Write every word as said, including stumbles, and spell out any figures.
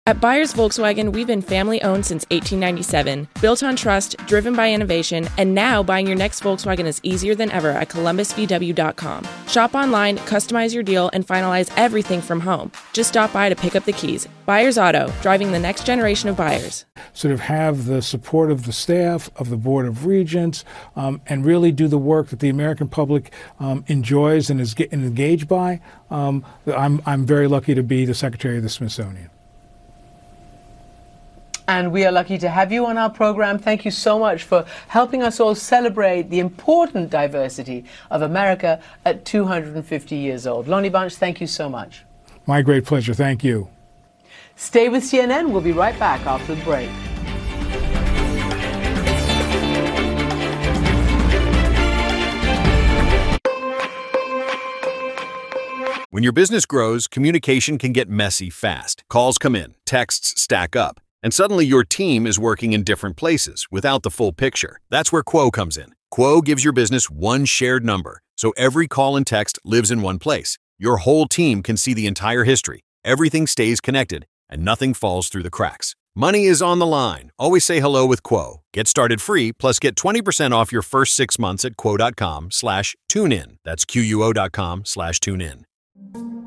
At Byers Volkswagen, we've been family-owned since eighteen ninety-seven, built on trust, driven by innovation, and now buying your next Volkswagen is easier than ever at columbus v w dot com. Shop online, customize your deal, and finalize everything from home. Just stop by to pick up the keys. Byers Auto, driving the next generation of buyers. Sort of have the support of the staff, of the Board of Regents, um, and really do the work that the American public um, enjoys and is getting engaged by. Um, I'm, I'm very lucky to be the Secretary of the Smithsonian. And we are lucky to have you on our program. Thank you so much for helping us all celebrate the important diversity of America at two hundred fifty years old. Lonnie Bunch, thank you so much. My great pleasure. Thank you. Stay with C N N. We'll be right back after the break. When your business grows, communication can get messy fast. Calls come in, texts stack up, and suddenly your team is working in different places without the full picture. That's where Quo comes in. Quo gives your business one shared number, so every call and text lives in one place. Your whole team can see the entire history. Everything stays connected, and nothing falls through the cracks. Money is on the line. Always say hello with Quo. Get started free, plus get twenty percent off your first six months at quo dot com slash tune in. That's Q U O dot com slash tune in.